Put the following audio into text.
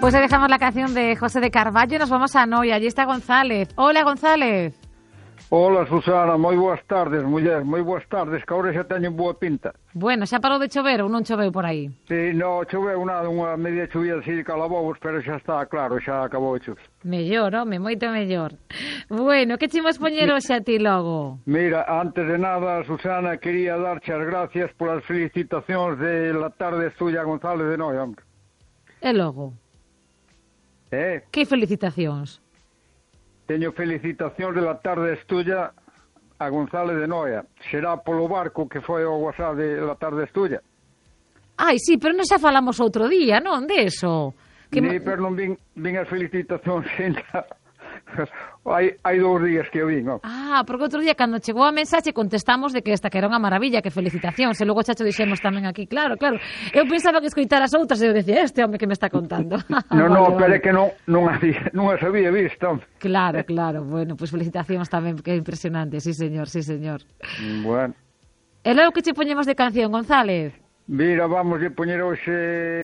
Pues ahí dejamos la canción de José de Carballo y nos vamos a Noia. Allí está González. Hola, González. Hola, Susana, moi boas tardes, muller, moi boas tardes, que agora xa teñen boa pinta. Bueno, xa parou de chover ou non choveu por aí? Si, non choveu nada, unha media chovía así de calabobos, pero xa está claro, xa acabou de chover. Mellor, home, moito mellor. Bueno, que chimos poñer hoxe a ti logo? Mira, antes de nada, Susana, quería darche as gracias polas felicitacións de la tarde suya González de Noia, hombre. E logo? Que felicitacións? Teño felicitacións de la tarde estulla a González de Noia. Será polo barco que foi ao WhatsApp de la tarde estulla. Ai, sí, pero non xa falamos outro día, non, de eso? Pero non vin as felicitacións ainda. Hai 2 días que o vin, non? Porque outro día, cando chegou a mensaxe, contestamos de que esta que era unha maravilla, que felicitacións, e logo chacho dixemos tamén aquí, claro. Eu pensaba que escoitar as outras, e eu decía, este home que me está contando. Pero é que non as había visto. Claro, bueno, pois felicitacións tamén, que é impresionante, sí señor. Bueno. E logo que che poñemos de canción, González? Mira, vamos a poñer hoxe